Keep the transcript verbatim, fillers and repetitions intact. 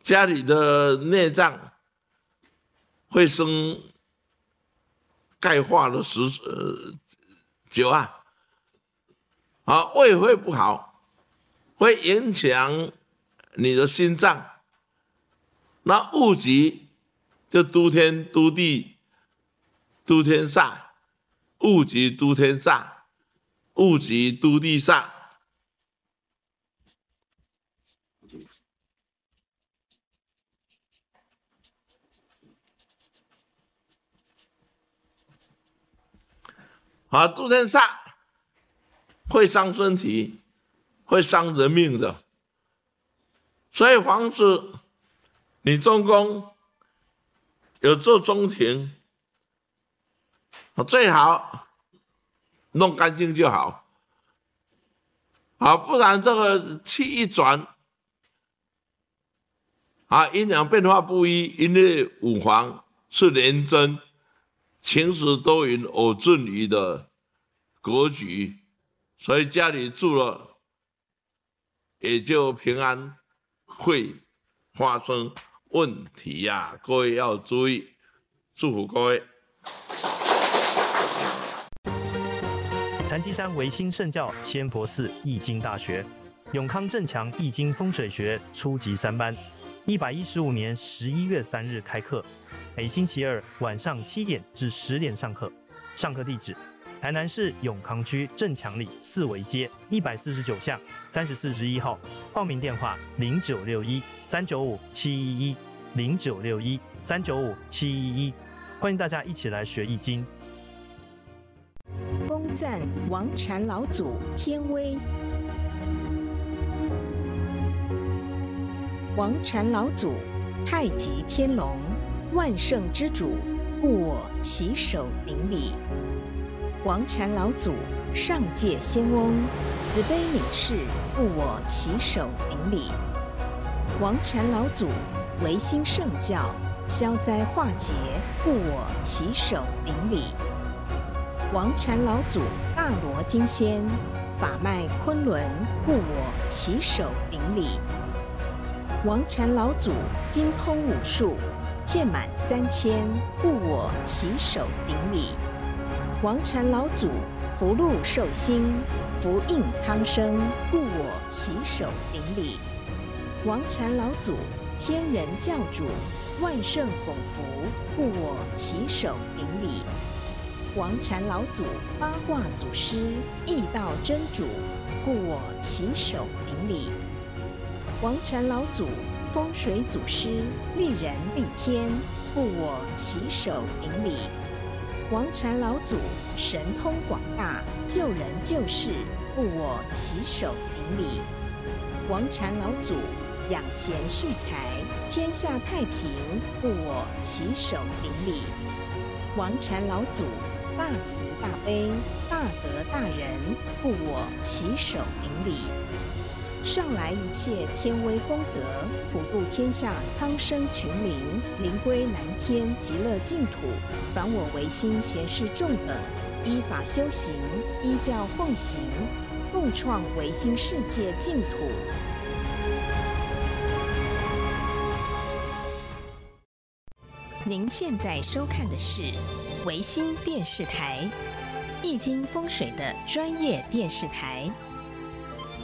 家里的内脏会生钙化的食呃久啊，啊胃会不好，会影响你的心脏。那物极就都天都地都天煞，物极都天煞，物极都地煞。啊，都天煞会伤身体，会伤人命的。所以房子你中宫有做中庭，最好弄干净就好。啊，不然这个气一转，啊，阴阳变化不一，因为五黄是廉贞，晴时多云偶阵雨的格局，所以家里住了也就平安，会发生问题呀、啊，各位要注意，祝福各位。 禅机山维新圣教仙佛寺易经大学，永康正强易经风水学初级三班，一百一十五年十一月三日开课，每星期二晚上七点至十点上课。上课地址：台南市永康区正强里四维街一百四十九巷三十四之一号。报名电话：零九六一三九五七一一零九六一三九五七一一。欢迎大家一起来学易经。 恭赞王禅老祖天威。王禅老祖，太极天龙，万圣之主，故我起手顶礼。王禅老祖，上界仙翁，慈悲悯视，故我起手顶礼。王禅老祖，维新圣教，消灾化解，故我起手顶礼。王禅老祖，大罗金仙，法脉昆仑，故我起手顶礼。王禅老祖，精通武术，遍满三千，故我起手顶礼。王禅老祖，福禄寿星，福应苍生，故我起手顶礼。王禅老祖，天人教主，万圣拱福，故我起手顶礼。王禅老祖，八卦祖师，易道真主，故我起手顶礼。王禅老祖，风水祖师，利人利天，故我起手顶礼。王禅老祖，神通广大，救人救世，故我起手顶礼。王禅老祖，养贤蓄财，天下太平，故我起手顶礼。王禅老祖，大慈大悲，大德大仁，故我起手顶礼。上来一切天威功德，普度天下苍生群灵，灵归南天极乐净土。凡我唯心贤士众等，依法修行，依教奉行，共创唯心世界净土。您现在收看的是唯心电视台，易经风水的专业电视台。